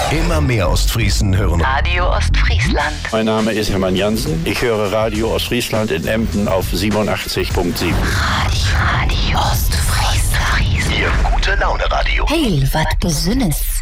Immer mehr Ostfriesen hören Radio Ostfriesland. Mein Name ist Hermann Jansen. Ich höre Radio Ostfriesland in Emden auf 87.7. Radio Ostfriesland. Ihr gute Laune Radio. Heil, wat Besünnes.